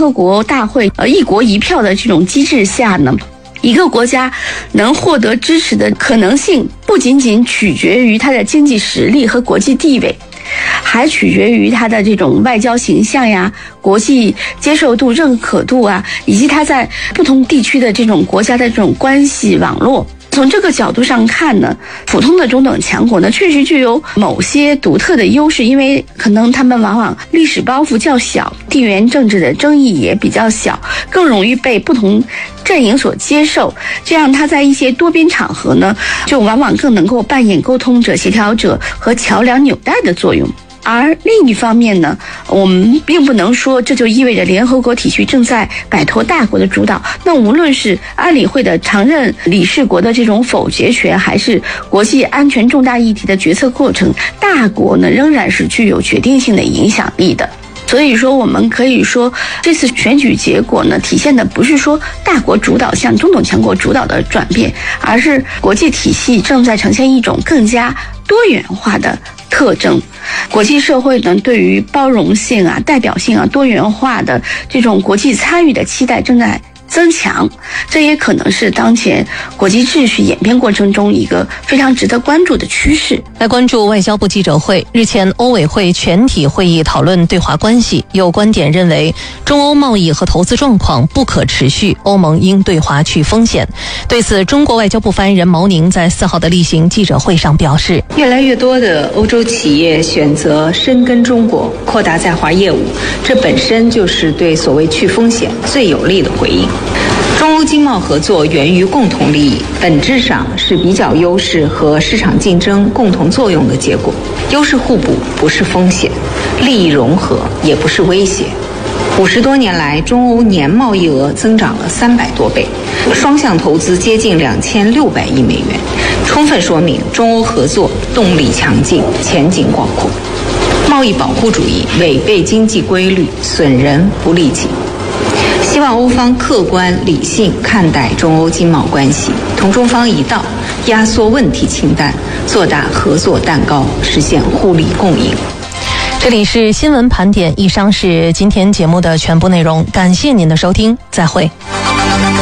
合国大会一国一票的这种机制下呢，一个国家能获得支持的可能性不仅仅取决于它的经济实力和国际地位，还取决于它的这种外交形象呀、国际接受度、认可度啊，以及它在不同地区的这种国家的这种关系网络。从这个角度上看呢，普通的中等强国呢，确实具有某些独特的优势，因为可能他们往往历史包袱较小，地缘政治的争议也比较小，更容易被不同阵营所接受，这样他在一些多边场合呢，就往往更能够扮演沟通者、协调者和桥梁纽带的作用。而另一方面呢，我们并不能说这就意味着联合国体系正在摆脱大国的主导。那无论是安理会的常任理事国的这种否决权，还是国际安全重大议题的决策过程，大国呢仍然是具有决定性的影响力的。所以说，我们可以说，这次选举结果呢，体现的不是说大国主导向中等强国主导的转变，而是国际体系正在呈现一种更加多元化的特征。国际社会呢，对于包容性啊、代表性啊、多元化的这种国际参与的期待正在增强，这也可能是当前国际秩序演变过程中一个非常值得关注的趋势。 来关注外交部记者会，日前欧委会全体会议讨论对华关系，有观点认为中欧贸易和投资状况不可持续，欧盟应对华去风险。对此，中国外交部发言人毛宁在4号的例行记者会上表示， 越来越多的欧洲企业选择深耕中国，扩大在华业务，这本身就是对所谓去风险最有力的回应。中欧经贸合作源于共同利益，本质上是比较优势和市场竞争共同作用的结果。优势互补不是风险，利益融合也不是威胁。50多年来，中欧年贸易额增长了300多倍，双向投资接近2600亿美元，充分说明中欧合作动力强劲，前景广阔。贸易保护主义违背经济规律，损人不利己。希望欧方客观理性看待中欧经贸关系，同中方一道，压缩问题清单，做大合作蛋糕，实现互利共赢。 这里是新闻盘点，以上是今天节目的全部内容，感谢您的收听，再会。